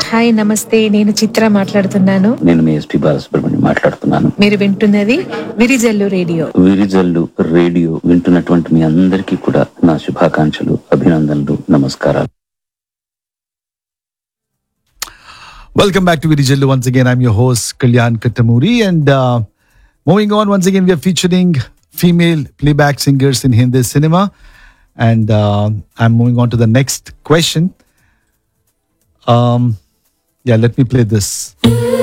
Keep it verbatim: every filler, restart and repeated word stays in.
Hi నమస్తే, నేను చిత్ర మాట్లాడుతున్నాను. నేను మీ ఎస్పీ బాలసుబ్రహ్మణ్యం మాట్లాడుతున్నాను. మీరు వింటున్నది విరిజల్లు రేడియో. విరిజల్లు రేడియో వింటున్నటువంటి మీ అందరికీ కూడా నా శుభాకాంక్షలు, అభినందనలు, నమస్కారాలు. Welcome back to Virijallu. Once again, I'm your host, Kalyan Kattamuri. And uh, moving on, once again, we are featuring female playback singers in Hindi cinema. And uh, I'm moving on to the next question. Um, yeah, let me play this.